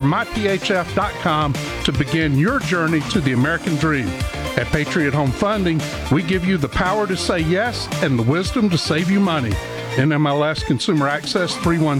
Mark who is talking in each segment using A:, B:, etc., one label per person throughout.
A: myphf.com to begin your journey to the American dream. At Patriot Home Funding, we give you the power to say yes and the wisdom to save you money. NMLS Consumer Access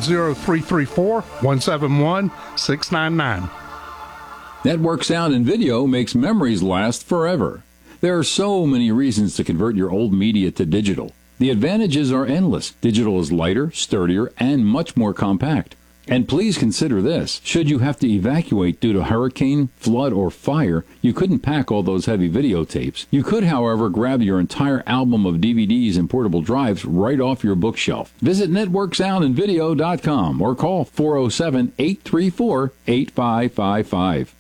A: 310-334-171-699.
B: Network Sound and Video makes memories last forever. There are so many reasons to convert your old media to digital. The advantages are endless. Digital is lighter, sturdier, and much more compact. And please consider this. Should you have to evacuate due to hurricane, flood, or fire, you couldn't pack all those heavy videotapes. You could, however, grab your entire album of DVDs and portable drives right off your bookshelf. Visit networksoundandvideo.com or call 407-834-8555.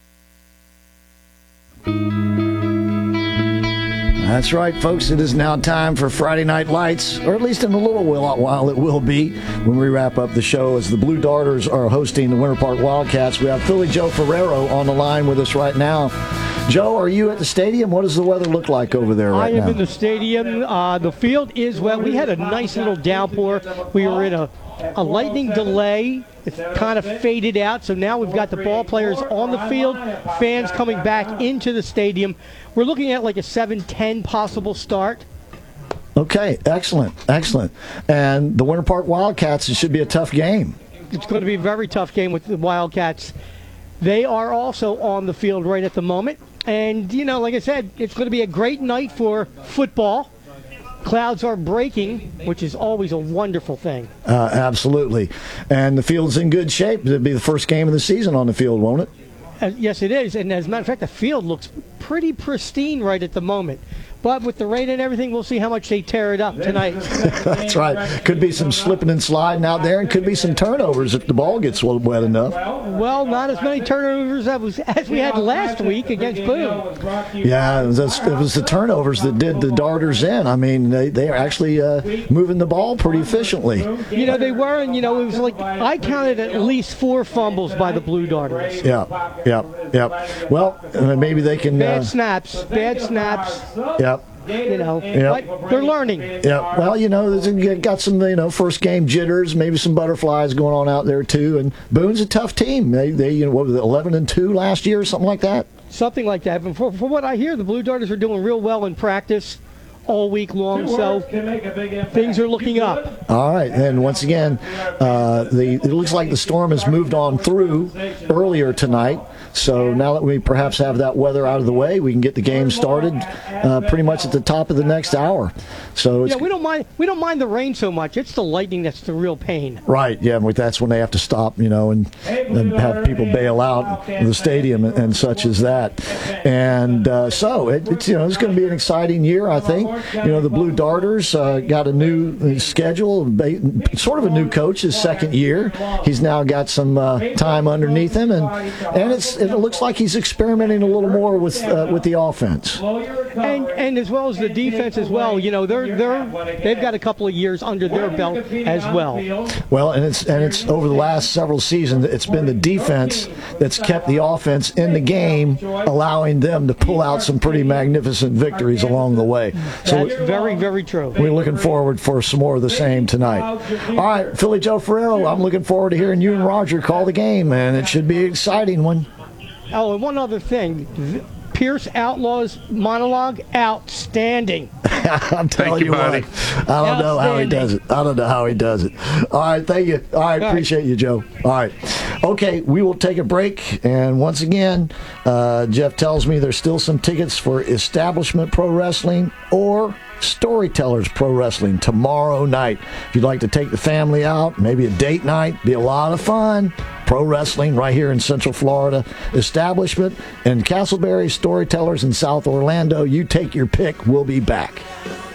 C: That's right, folks. It is now time for Friday Night Lights, or at least in a little while it will be when we wrap up the show, as the Blue Darters are hosting the Winter Park Wildcats. We have Philly Joe Ferrero on the line with us right now. Joe, are you at the stadium? What does the weather look like over there right now?
D: I am in the stadium. The field is wet. We had a nice little downpour. We were in a lightning delay. It's kind of faded out, so now we've got the ball players on the field, fans coming back into the stadium. We're looking at like a 7-10 possible start.
C: Okay, excellent. And the Winter Park Wildcats, it should be a tough game.
D: It's going to be a very tough game with the Wildcats. They are also on the field right at the moment. And, you know, like I said, it's going to be a great night for football. Clouds are breaking, which is always a wonderful thing.
C: Absolutely. And the field's in good shape. It'll be the first game of the season on the field, won't it?
D: Yes, it is. And as a matter of fact, the field looks pretty pristine right at the moment. But with the rain and everything, we'll see how much they tear it up tonight.
C: That's right. Could be some slipping and sliding out there, and could be some turnovers if the ball gets wet enough.
D: Well, not as many turnovers as we had last week against Boone.
C: Yeah, it was the turnovers that did the Darters in. I mean, they are actually moving the ball pretty efficiently.
D: You know, they were, and, you know, it was like I counted at least 4 fumbles by the Blue Darters.
C: Yeah. Well, maybe they can...
D: Bad snaps.
C: Yep.
D: You know, but they're learning.
C: Yeah, well, you know, got some, you know, first game jitters, maybe some butterflies going on out there too. And Boone's a tough team. They you know, what was it, 11-2 last year, or something like that.
D: Something like that. But from what I hear, the Blue Darters are doing real well in practice all week long, so things are looking up.
C: All right, and once again, it looks like the storm has moved on through earlier tonight. So now that we perhaps have that weather out of the way, we can get the game started pretty much at the top of the next hour. So
D: we don't mind the rain so much. It's the lightning that's the real pain.
C: Right. Yeah, that's when they have to stop, you know, and have people bail out the stadium and such as that. And so it's it's going to be an exciting year, I think. You know, the Blue Darters got a new schedule, sort of a new coach, his second year. He's now got some time underneath him, and it looks like he's experimenting a little more with the offense.
D: And as well as the defense as well. You know, they've got a couple of years under their belt as well.
C: Well, and it's over the last several seasons, it's been the defense that's kept the offense in the game, allowing them to pull out some pretty magnificent victories along the way. So
D: that's very, very true.
C: We're looking forward for some more of the same tonight. All right, Philly Joe Ferrero, I'm looking forward to hearing you and Roger call the game, and it should be an exciting one.
D: Oh, and one other thing. Pierce Outlaw's monologue, outstanding.
C: I'm telling you what. I don't know how he does it. All right, thank you. All right, appreciate you, Joe. All right. Okay, we will take a break. And once again, Jeff tells me there's still some tickets for Establishment Pro Wrestling or Storytellers Pro Wrestling tomorrow night. If you'd like to take the family out, maybe a date night, be a lot of fun. Pro Wrestling right here in Central Florida. Establishment and Castleberry, Storytellers in South Orlando. You take your pick. We'll be back.